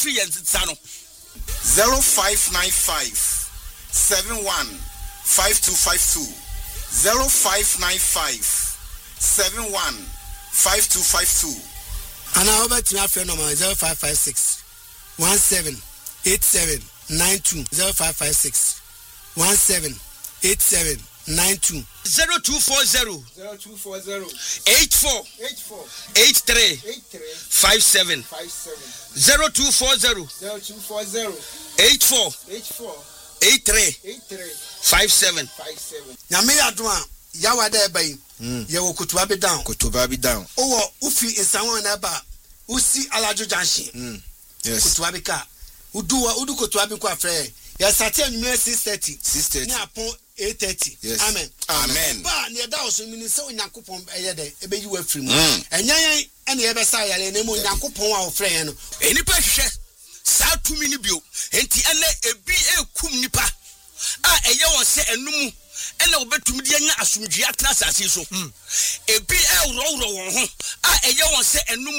free and Sano 0595 71 5252 0595 71 5252 and I over to my friend number 0556 17 87 92 0556 17 87 92 0240 0240 84 83 57 0240 84 83 57 Nyame adoma yawa da bai ye wo kutuba be down owo ufi insanwa na ba usi alajo junction yes kutuba be ka udu kutuba be ko afre ya sati anwumere 6:30 ni apon 8:30 yes amen ba ne da oso mini se onyankopon eye de ebeyi wa firi mu enyan ene ye be sa yale na mu onyankopon a ofre ye no enipa hwehwe sa tumi ni bio enti ene ebi ekum nipa a eye won se enum ene obetumi de anya asumdua tra asase so ebi ewro won ho a eye won se enum